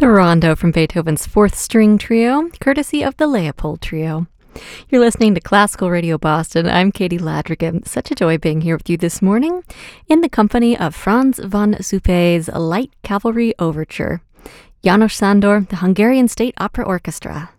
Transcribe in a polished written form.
A rondo from Beethoven's Fourth String Trio, courtesy of the Leopold Trio. You're listening to Classical Radio Boston. I'm Katie Ladrigan. Such a joy being here with you this morning in the company of Franz von Suppé's Light Cavalry Overture. János Sándor, the Hungarian State Opera Orchestra.